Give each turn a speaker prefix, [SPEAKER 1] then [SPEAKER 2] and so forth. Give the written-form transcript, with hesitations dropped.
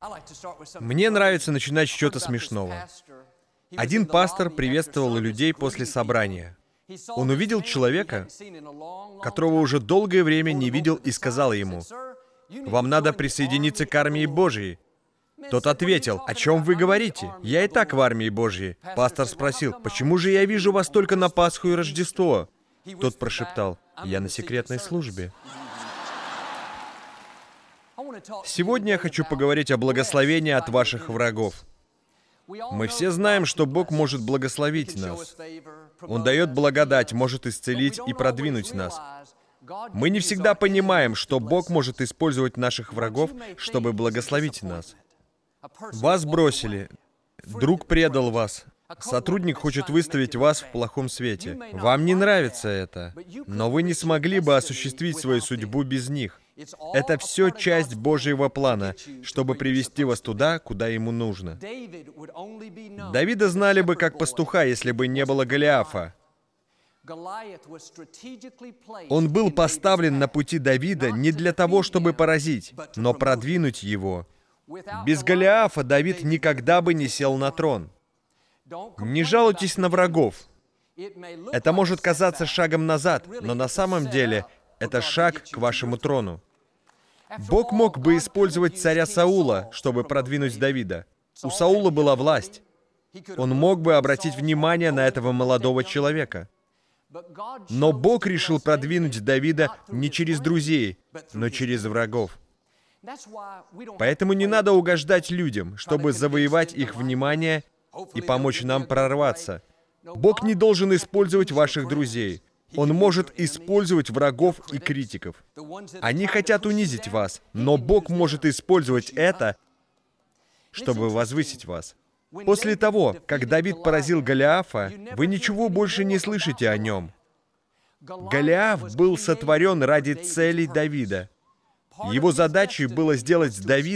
[SPEAKER 1] Мне нравится начинать с чего-то смешного. Один пастор приветствовал людей после собрания. Он увидел человека, которого уже долгое время не видел, и сказал ему: «Вам надо присоединиться к армии Божьей». Тот ответил: «О чем вы говорите? Я и так в армии Божьей». Пастор спросил: «Почему же я вижу вас только на Пасху и Рождество?» Тот прошептал: «Я на секретной службе». Сегодня я хочу поговорить о благословении от ваших врагов. Мы все знаем, что Бог может благословить нас. Он дает благодать, может исцелить и продвинуть нас. Мы не всегда понимаем, что Бог может использовать наших врагов, чтобы благословить нас. Вас бросили, друг предал вас, сотрудник хочет выставить вас в плохом свете. Вам не нравится это, но вы не смогли бы осуществить свою судьбу без них. Это все часть Божьего плана, чтобы привести вас туда, куда ему нужно. Давида знали бы как пастуха, если бы не было Голиафа. Он был поставлен на пути Давида не для того, чтобы поразить, но продвинуть его. Без Голиафа Давид никогда бы не сел на трон. Не жалуйтесь на врагов. Это может казаться шагом назад, но на самом деле это шаг к вашему трону. Бог мог бы использовать царя Саула, чтобы продвинуть Давида. У Саула была власть. Он мог бы обратить внимание на этого молодого человека. Но Бог решил продвинуть Давида не через друзей, но через врагов. Поэтому не надо угождать людям, чтобы завоевать их внимание и помочь нам прорваться. Бог не должен использовать ваших друзей. Он может использовать врагов и критиков. Они хотят унизить вас, но Бог может использовать это, чтобы возвысить вас. После того, как Давид поразил Голиафа, вы ничего больше не слышите о нем. Голиаф был сотворен ради целей Давида. Его задачей было сделать Давида